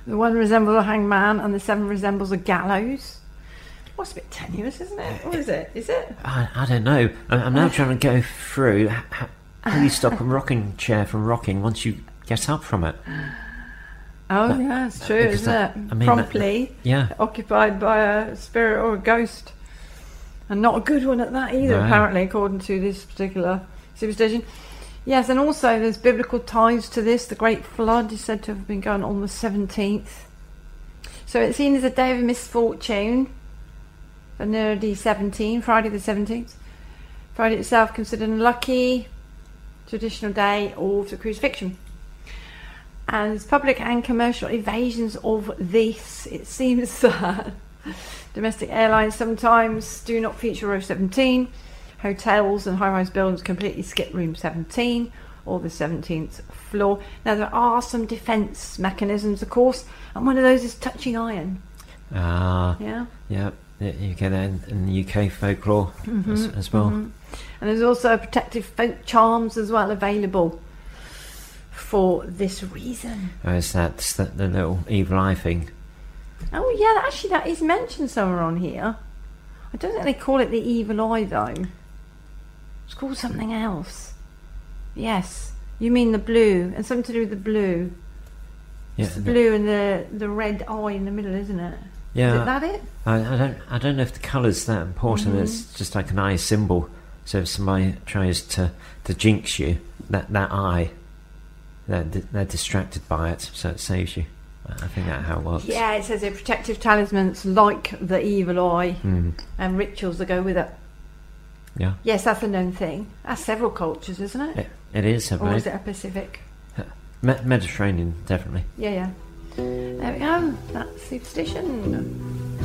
The one resembles a hangman and the 7 resembles a gallows. Well, it's a bit tenuous, isn't it? What is it? Is it? I don't know. I'm now trying to go through how do you stop a rocking chair from rocking once you get up from it. Oh, yeah, it's true, isn't it? Promptly occupied by a spirit or a ghost. And not a good one at that either, apparently, according to this particular superstition. Yes, and also there's biblical ties to this. The Great Flood is said to have been going on the 17th. So it's seen as a day of misfortune. Friday the 17th. Friday itself considered a lucky traditional day of the crucifixion. And there's public and commercial evasions of this. It seems that domestic airlines sometimes do not feature row 17. Hotels and high-rise buildings completely skip room 17 or the 17th floor. Now, there are some defence mechanisms, of course, and one of those is touching iron. Yeah. You get that in the UK folklore as well. And there's also protective folk charms as well available for this reason. Oh, is that the little evil eye thing? Oh yeah, actually that is mentioned somewhere on here. I don't think they call it the evil eye though. It's called something else. Yes, you mean the blue, and something to do with the blue. Yeah, it's the blue and the red eye in the middle, isn't it? Yeah. Is that it? I don't know if the colour's that important. It's just like an eye symbol. So if somebody tries to jinx you, that eye, they're distracted by it, so it saves you. I think that's how it works. Yeah, it says they're protective talismans like the evil eye and rituals that go with it. Yeah. Yes, that's a known thing. That's several cultures, isn't it? It is, I believe. Or is it a Pacific? Mediterranean, definitely. Yeah. There we go. That's superstition.